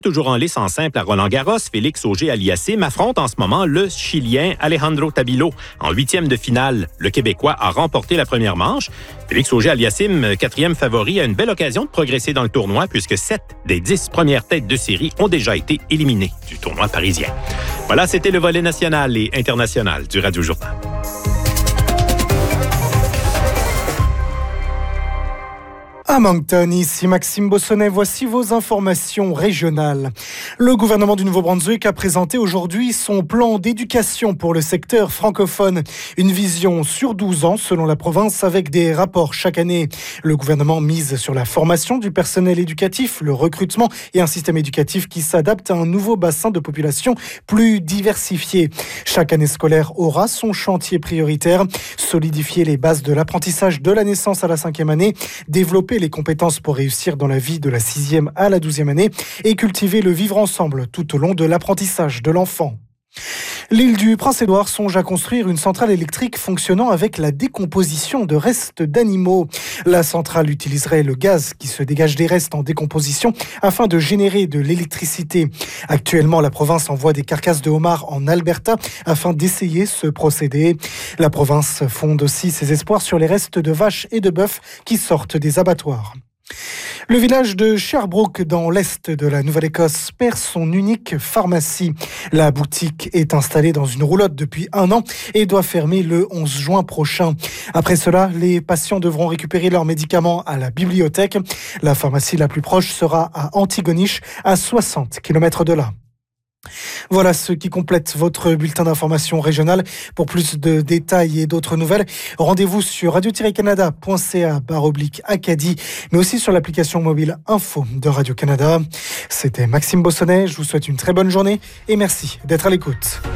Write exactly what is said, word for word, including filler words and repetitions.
Toujours en lice en simple à Roland-Garros, Félix Auger-Aliassime affronte en ce moment le Chilien Alejandro Tabilo. En huitième de finale, le Québécois a remporté la première manche. Félix Auger-Aliassime, quatrième favori, a une belle occasion de progresser dans le tournoi puisque sept des dix premières têtes de série ont déjà été éliminées du tournoi parisien. Voilà, c'était le volet national et international du Radio Journal. À Moncton, ici Maxime Bossonnet, voici vos informations régionales. Le gouvernement du Nouveau-Brunswick a présenté aujourd'hui son plan d'éducation pour le secteur francophone. Une vision sur douze ans selon la province avec des rapports chaque année. Le gouvernement mise sur la formation du personnel éducatif, le recrutement et un système éducatif qui s'adapte à un nouveau bassin de population plus diversifié. Chaque année scolaire aura son chantier prioritaire. Solidifier les bases de l'apprentissage de la naissance à la cinquième année, développer les compétences pour réussir dans la vie de la sixième à la douzième année et cultiver le vivre ensemble tout au long de l'apprentissage de l'enfant. L'île du Prince-Édouard songe à construire une centrale électrique fonctionnant avec la décomposition de restes d'animaux. La centrale utiliserait le gaz qui se dégage des restes en décomposition afin de générer de l'électricité. Actuellement, la province envoie des carcasses de homards en Alberta afin d'essayer ce procédé. La province fonde aussi ses espoirs sur les restes de vaches et de bœufs qui sortent des abattoirs. Le village de Sherbrooke, dans l'est de la Nouvelle-Écosse, perd son unique pharmacie. La boutique est installée dans une roulotte depuis un an et doit fermer le onze juin prochain. Après cela, les patients devront récupérer leurs médicaments à la bibliothèque. La pharmacie la plus proche sera à Antigonish, à soixante kilomètres de là. Voilà ce qui complète votre bulletin d'information régionale. Pour plus de détails et d'autres nouvelles, rendez-vous sur radio tiret canada point c a barre oblique Acadie, mais aussi sur l'application mobile Info de Radio-Canada. C'était Maxime Bossonnet, je vous souhaite une très bonne journée et merci d'être à l'écoute.